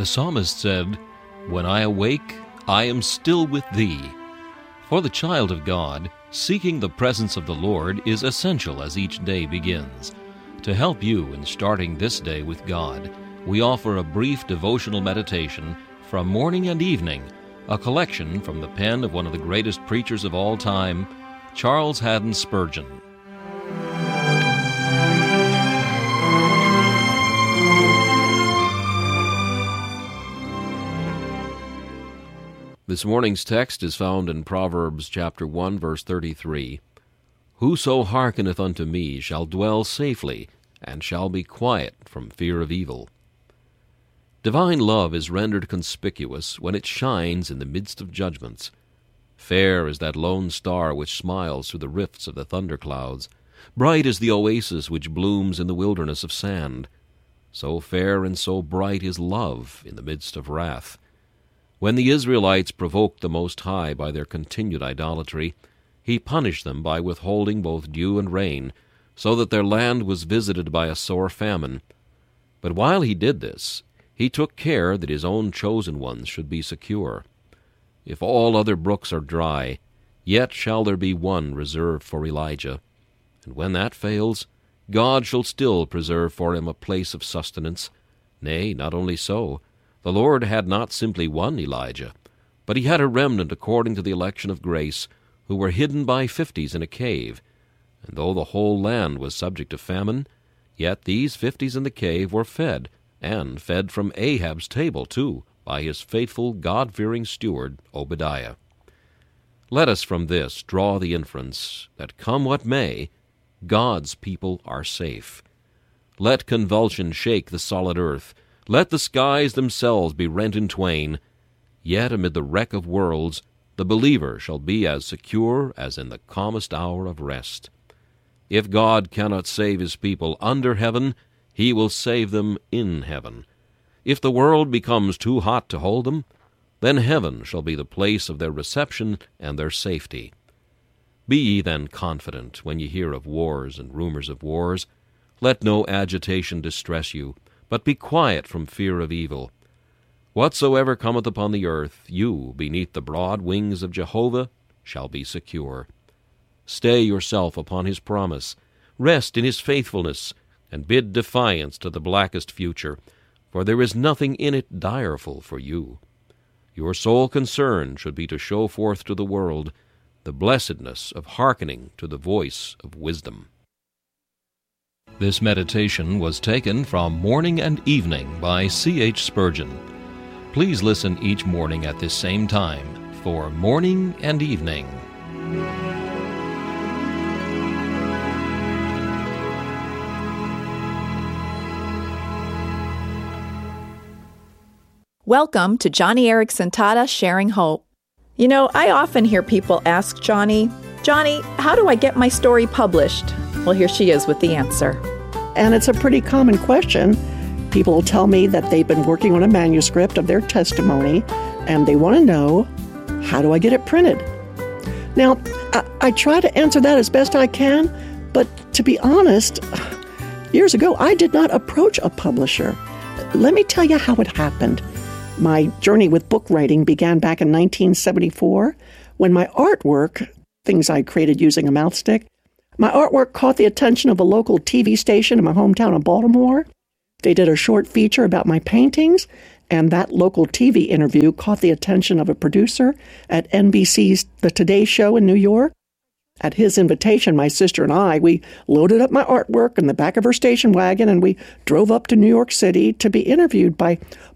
The psalmist said, "When I awake, I am still with thee." For the child of God, seeking the presence of the Lord is essential as each day begins. To help you in starting this day with God, we offer a brief devotional meditation from Morning and Evening, a collection from the pen of one of the greatest preachers of all time, Charles Haddon Spurgeon. This morning's text is found in Proverbs chapter 1, verse 33. "Whoso hearkeneth unto me shall dwell safely, and shall be quiet from fear of evil." Divine love is rendered conspicuous when it shines in the midst of judgments. Fair is that lone star which smiles through the rifts of the thunderclouds. Bright is the oasis which blooms in the wilderness of sand. So fair and so bright is love in the midst of wrath. When the Israelites provoked the Most High by their continued idolatry, he punished them by withholding both dew and rain, so that their land was visited by a sore famine. But while he did this, he took care that his own chosen ones should be secure. If all other brooks are dry, yet shall there be one reserved for Elijah. And when that fails, God shall still preserve for him a place of sustenance. Nay, not only so, the Lord had not simply one Elijah, but he had a remnant according to the election of grace, who were hidden by 50s in a cave. And though the whole land was subject to famine, yet these 50s in the cave were fed, and fed from Ahab's table too, by his faithful, God-fearing steward, Obadiah. Let us from this draw the inference that, come what may, God's people are safe. Let convulsion shake the solid earth, let the skies themselves be rent in twain, yet amid the wreck of worlds the believer shall be as secure as in the calmest hour of rest. If God cannot save his people under heaven, he will save them in heaven. If the world becomes too hot to hold them, then heaven shall be the place of their reception and their safety. Be ye then confident when ye hear of wars and rumors of wars. Let no agitation distress you, but be quiet from fear of evil. Whatsoever cometh upon the earth, you, beneath the broad wings of Jehovah, shall be secure. Stay yourself upon his promise, rest in his faithfulness, and bid defiance to the blackest future, for there is nothing in it direful for you. Your sole concern should be to show forth to the world the blessedness of hearkening to the voice of wisdom. This meditation was taken from Morning and Evening by C.H. Spurgeon. Please listen each morning at this same time for Morning and Evening. Welcome to Joni Eareckson Tada Sharing Hope. You know, I often hear people ask Joni, how do I get my story published? Well, here she is with the answer. And it's a pretty common question. People will tell me that they've been working on a manuscript of their testimony, and they want to know, how do I get it printed? Now, I try to answer that as best I can, but to be honest, years ago, I did not approach a publisher. Let me tell you how it happened. My journey with book writing began back in 1974 when my artwork, things I created using a mouth stick, my artwork caught the attention of a local TV station in my hometown of Baltimore. They did a short feature about my paintings, and that local TV interview caught the attention of a producer at NBC's The Today Show in New York. At his invitation, my sister and I, we loaded up my artwork in the back of her station wagon, and we drove up to New York City to be interviewed by